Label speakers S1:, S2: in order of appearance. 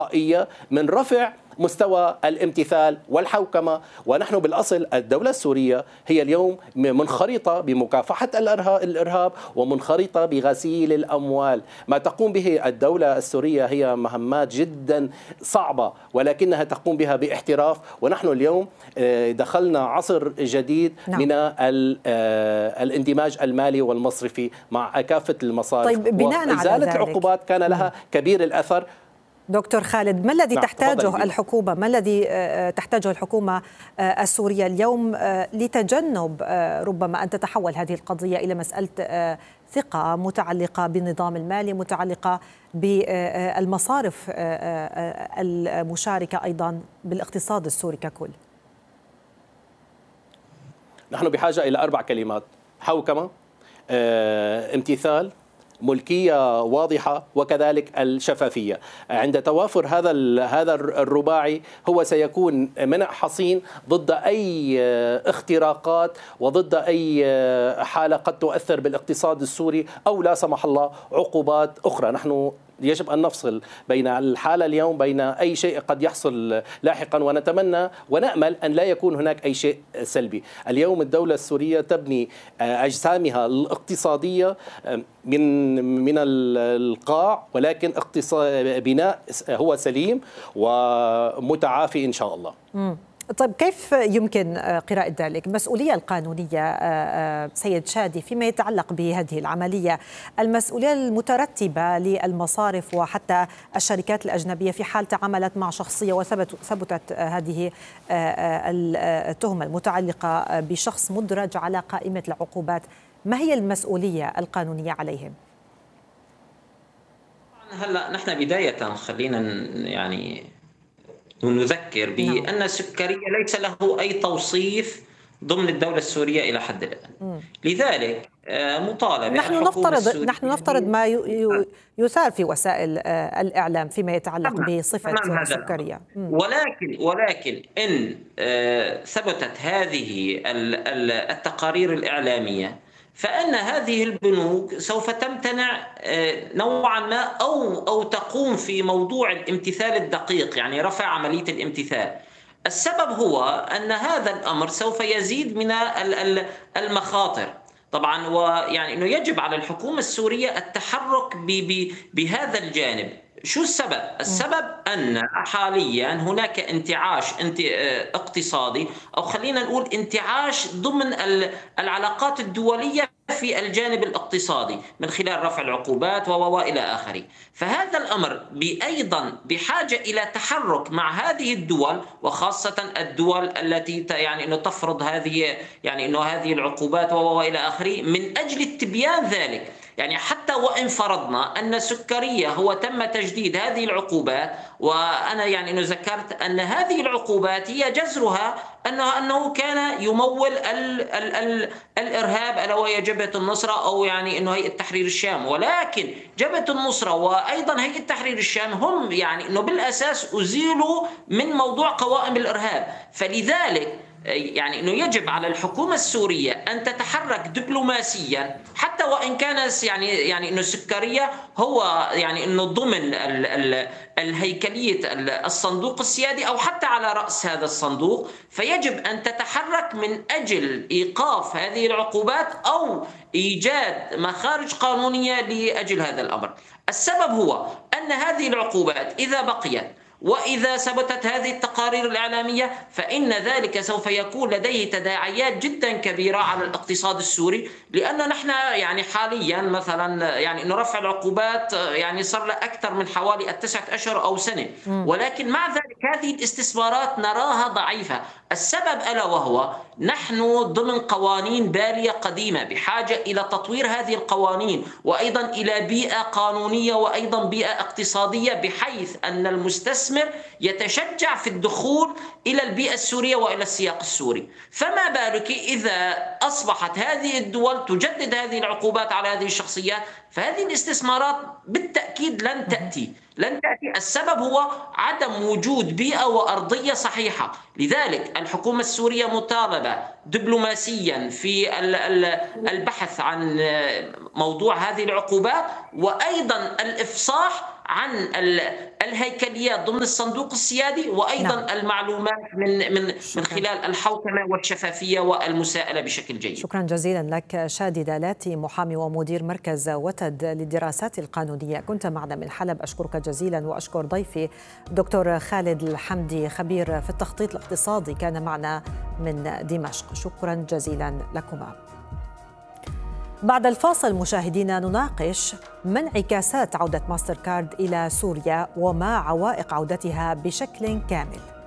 S1: من رفع مستوى الامتثال والحوكمة. ونحن بالأصل الدولة السورية هي اليوم منخرطة بمكافحة الإرهاب ومنخرطة بغسيل الأموال. ما تقوم به الدولة السورية هي مهمات جدا صعبة، ولكنها تقوم بها باحتراف. ونحن اليوم دخلنا عصر جديد من الاندماج المالي والمصرفي مع كافة المصارف.
S2: طيب، بناء على
S1: وإزالة
S2: ذلك
S1: العقوبات كان لها كبير الأثر.
S2: دكتور خالد، ما الذي تحتاجه الحكومة، ما الذي تحتاجه الحكومة السورية اليوم لتجنب ربما أن تتحول هذه القضية إلى مسألة ثقة متعلقة بالنظام المالي، متعلقة بالمصارف المشاركة أيضا بالاقتصاد السوري ككل؟
S1: نحن بحاجة إلى 4 كلمات: حوكمة، امتثال، ملكية واضحة، وكذلك الشفافية. عند توافر هذا الرباعي هو سيكون منع حصين ضد أي اختراقات وضد أي حالة قد تؤثر بالاقتصاد السوري، أو لا سمح الله عقوبات أخرى. نحن يجب أن نفصل بين الحالة اليوم بين أي شيء قد يحصل لاحقا، ونتمنى ونأمل أن لا يكون هناك أي شيء سلبي. اليوم الدولة السورية تبني أجسامها الاقتصادية من القاع، ولكن بناء هو سليم ومتعافي إن شاء الله.
S2: طيب، كيف يمكن قراءة ذلك؟ المسؤولية القانونية سيد شادي فيما يتعلق بهذه العملية، المسؤولية المترتبة للمصارف وحتى الشركات الأجنبية في حال تعاملت مع شخصية وثبتت هذه التهمة المتعلقة بشخص مدرج على قائمة العقوبات، ما هي المسؤولية القانونية عليهم؟
S3: هلا نحن بداية خلينا ونذكر بأن السكرية ليس له أي توصيف ضمن الدولة السورية إلى حد الآن. لذلك مطالبة
S2: نحن نفترض ما يثار في وسائل الإعلام فيما يتعلق بصفة السكرية.
S3: ولكن إن ثبتت هذه التقارير الإعلامية، فإن هذه البنوك سوف تمتنع نوعا ما أو تقوم في موضوع الامتثال الدقيق، يعني رفع عملية الامتثال. السبب هو أن هذا الأمر سوف يزيد من المخاطر طبعا، ويعني أنه يجب على الحكومة السورية التحرك بهذا الجانب. شو السبب؟ السبب أن حاليا هناك انتعاش اقتصادي، أو خلينا نقول انتعاش ضمن العلاقات الدولية في الجانب الاقتصادي من خلال رفع العقوبات وإلى آخره. فهذا الأمر أيضا بحاجة إلى تحرك مع هذه الدول، وخاصة الدول التي يعني أنه تفرض هذه هذه العقوبات وإلى آخره، من أجل التبيان ذلك. يعني حتى وإن فرضنا أن السكرية هو تم تجديد هذه العقوبات، وأنا أنه ذكرت أن هذه العقوبات هي جذرها أنه كان يمول الإرهاب، ألا وهي جبهة النصرة، أو أنه هيئة تحرير الشام. ولكن جبهة النصرة وأيضا هيئة تحرير الشام هم أنه بالأساس أزيلوا من موضوع قوائم الإرهاب. فلذلك أنه يجب على الحكومة السورية أن تتحرك دبلوماسيا، حتى وإن كان أنه السكرية هو أنه ضمن الهيكلية الصندوق السيادي أو حتى على رأس هذا الصندوق، فيجب أن تتحرك من أجل إيقاف هذه العقوبات أو إيجاد مخارج قانونية لأجل هذا الأمر. السبب هو أن هذه العقوبات إذا بقيت وإذا ثبتت هذه التقارير الإعلامية، فإن ذلك سوف يكون لديه تداعيات جدا كبيرة على الاقتصاد السوري. لأن نحن حاليا مثلا إنه رفع العقوبات صار له أكثر من حوالي 9 أشهر أو سنة، ولكن مع ذلك هذه الاستثمارات نراها ضعيفة. السبب ألا وهو نحن ضمن قوانين بالية قديمة، بحاجة إلى تطوير هذه القوانين، وأيضا إلى بيئة قانونية وأيضا بيئة اقتصادية، بحيث أن المستثمر يتشجع في الدخول إلى البيئة السورية وإلى السياق السوري. فما بالك إذا أصبحت هذه الدول تجدد هذه العقوبات على هذه الشخصيات، فهذه الاستثمارات بالتأكيد لن تأتي. السبب هو عدم وجود بيئة وأرضية صحيحة. لذلك الحكومة السورية مطالبة دبلوماسيا في البحث عن موضوع هذه العقوبات، وأيضا الإفصاح عن الهيكليات ضمن الصندوق السيادي، وأيضا المعلومات من خلال الحوكمة والشفافية والمساءلة بشكل جيد.
S2: شكرا جزيلا لك شادي دالاتي، محامي ومدير مركز وتد للدراسات القانونية، كنت معنا من حلب. أشكرك جزيلا، وأشكر ضيفي دكتور خالد الحمدي خبير في التخطيط الاقتصادي كان معنا من دمشق. شكرا جزيلا لكما. بعد الفاصل مشاهدينا نناقش ما انعكاسات عودة ماستر كارد إلى سوريا وما عوائق عودتها بشكل كامل.